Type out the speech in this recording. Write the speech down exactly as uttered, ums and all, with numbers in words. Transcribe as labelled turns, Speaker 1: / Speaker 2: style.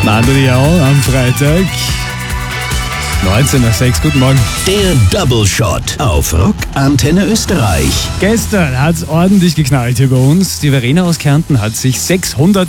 Speaker 1: Adrian am Freitag. neunzehn Uhr sechs, guten Morgen.
Speaker 2: Der Double Shot auf Rock Antenne Österreich.
Speaker 1: Gestern hat es ordentlich geknallt hier bei uns. Die Verena aus Kärnten hat sich sechshundert